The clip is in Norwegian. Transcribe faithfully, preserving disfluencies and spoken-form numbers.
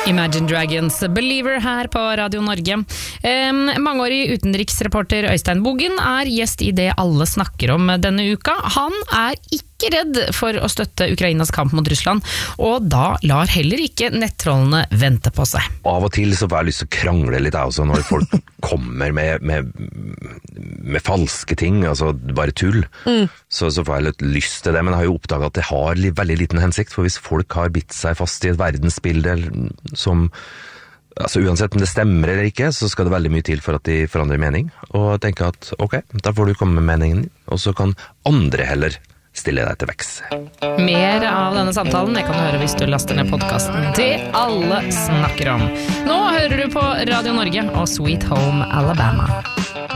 Imagine Dragons Believer her på Radio Norge. Um, mangeårig utenriksreporter Øystein Bogen er gjest i det alle snakker om denne uka. Han er ikke redd for å støtte Ukrainas kamp mot Russland, og da lar heller ikke nettrollene vente på seg. Av og til så får jeg lyst til å krangle litt også, når folk kommer med, med, med falske ting, altså bare tull. Mm. Så, så får jeg litt lyst til det, men jeg har jo oppdaget at det har li, veldig liten hensikt, for hvis folk har bitt seg fast i et verdensbilde som, altså uansett om det stemmer eller ikke, så skal det veldig mye til for at de forandrer mening, og tenker at ok, da får du komme med meningen, og så kan andre heller stille deg til veks. Mer av denne samtalen det kan du høre hvis du laster ned podcasten Det alle snakker om. Nå hører du på Radio Norge og Sweet Home Alabama.